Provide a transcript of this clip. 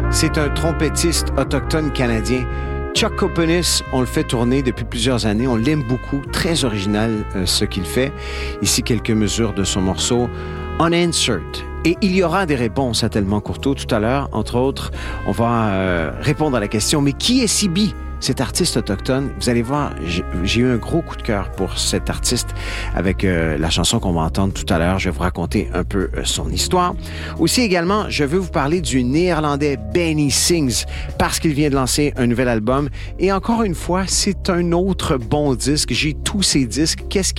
C'est un trompettiste autochtone canadien. Chuck Copenis, on le fait tourner depuis plusieurs années. On l'aime beaucoup. Très original ce qu'il fait. Ici, quelques mesures de son morceau Unanswered. Et il y aura des réponses à Tellement Courteau tout à l'heure. Entre autres, on va répondre à la question, mais qui est Sibi? Cet artiste autochtone, vous allez voir, j'ai eu un gros coup de cœur pour cet artiste avec la chanson qu'on va entendre tout à l'heure. Je vais vous raconter un peu son histoire. Aussi également, je veux vous parler du Néerlandais Benny Sings parce qu'il vient de lancer un nouvel album. Et encore une fois, c'est un autre bon disque. J'ai tous ces disques. Qu'est-ce